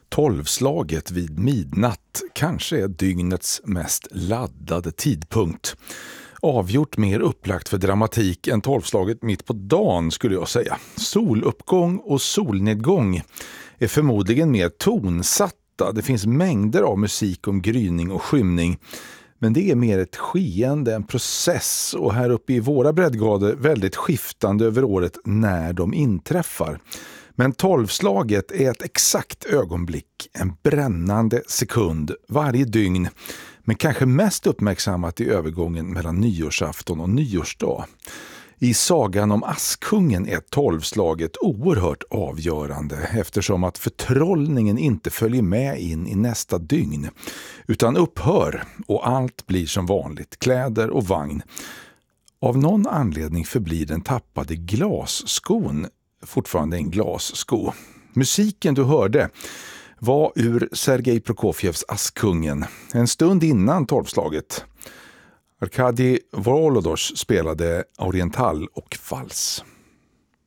Tolvslaget vid midnatt kanske är dygnets mest laddade tidpunkt. Avgjort mer upplagt för dramatik än tolvslaget mitt på dagen skulle jag säga. Soluppgång och solnedgång är förmodligen mer tonsatta. Det finns mängder av musik om gryning och skymning. Men det är mer ett skeende, en process, och här uppe i våra breddgrader väldigt skiftande över året när de inträffar. Men tolvslaget är ett exakt ögonblick, en brännande sekund varje dygn, men kanske mest uppmärksammat i övergången mellan nyårsafton och nyårsdag. I sagan om Askungen är tolvslaget oerhört avgörande eftersom att förtrollningen inte följer med in i nästa dygn utan upphör och allt blir som vanligt, kläder och vagn. Av någon anledning förblir den tappade glasskon fortfarande en glassko. Musiken du hörde var ur Sergej Prokofjevs Askungen. En stund innan tolvslaget. Arkadij Volodos spelade oriental och vals.